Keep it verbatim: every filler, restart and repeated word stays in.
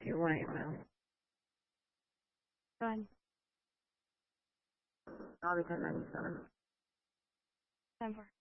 you want email. Done. I'll be ten ninety-seven. Denver.